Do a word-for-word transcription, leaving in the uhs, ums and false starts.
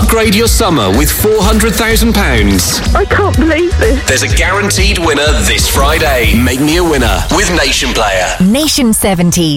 Upgrade your summer with four hundred thousand pounds. I can't believe this. There's a guaranteed winner this Friday. Make me a winner with Nation Player. Nation seventies.